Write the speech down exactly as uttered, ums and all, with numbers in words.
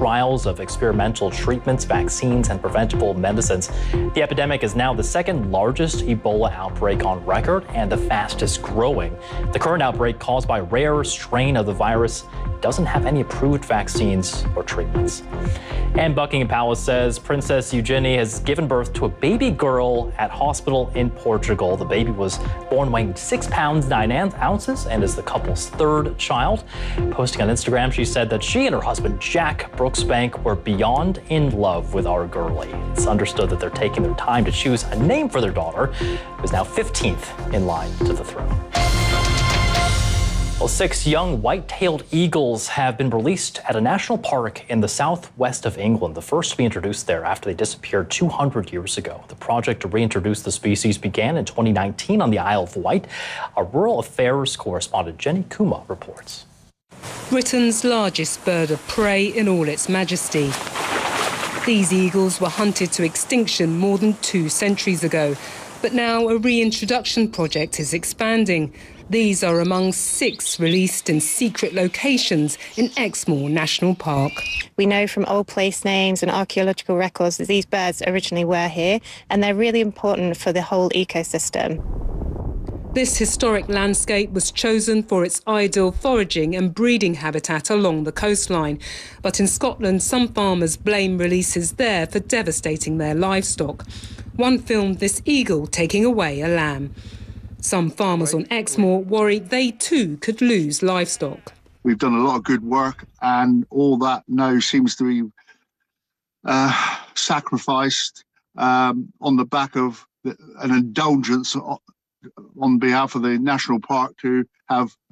trials of experimental treatments, vaccines, and preventable medicines. The epidemic is now the second largest Ebola outbreak on record and the fastest growing. The current outbreak, caused by a rare strain of the virus, doesn't have any approved vaccines or treatments. And Buckingham Palace says Princess Eugenie has given birth to a baby girl at hospital in Portugal. The baby was born weighing six pounds, nine ounces and is the couple's third child. Posting on Instagram, she said that she and her husband, Jack Brooksbank, were beyond in love with our girlie. It's understood that they're taking their time to choose a name for their daughter, who is now fifteenth in line to the throne. Well, six young white-tailed eagles have been released at a national park in the southwest of England, the first to be introduced there after they disappeared two hundred years ago. The project to reintroduce the species began in twenty nineteen on the Isle of Wight. Our rural affairs correspondent Jenny Kuma reports. Britain's largest bird of prey in all its majesty. These eagles were hunted to extinction more than two centuries ago, but now a reintroduction project is expanding. These are among six released in secret locations in Exmoor National Park. We know from old place names and archaeological records that these birds originally were here, and they're really important for the whole ecosystem. This historic landscape was chosen for its ideal foraging and breeding habitat along the coastline. But in Scotland, some farmers blame releases there for devastating their livestock. One filmed this eagle taking away a lamb. Some farmers on Exmoor worry they too could lose livestock. We've done a lot of good work, and all that now seems to be uh, sacrificed um, on the back of the, an indulgence on behalf of the national park to have